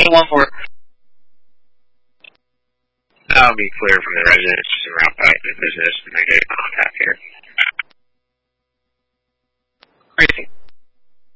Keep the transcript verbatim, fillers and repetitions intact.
one more. That'll be clear from the residents around the business and they get contact here.